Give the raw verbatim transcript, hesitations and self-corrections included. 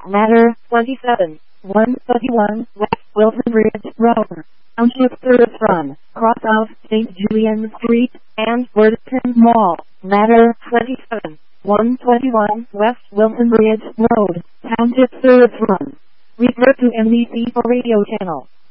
Ladder twenty-seven, one thirty-one West Wilson Bridge Road, Township third from, cross of Saint Julian Street and Worthington Mall. Ladder twenty-seven, one twenty-one West Wilson Bridge Road, Township third from. Refer to N B C for radio channel.